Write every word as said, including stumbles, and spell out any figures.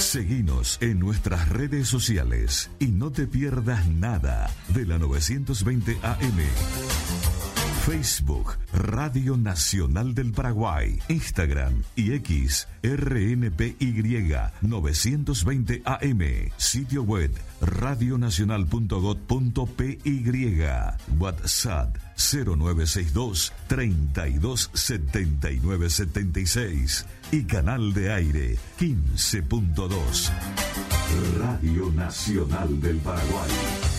Seguinos en nuestras redes sociales y no te pierdas nada de la novecientos veinte A M. Facebook, Radio Nacional del Paraguay, Instagram y X, R N P Y novecientos veinte A M, sitio web radionacional punto gob punto p y, WhatsApp cero nueve seis dos, treinta y dos setenta y nueve setenta y seis y canal de aire quince punto dos. Radio Nacional del Paraguay.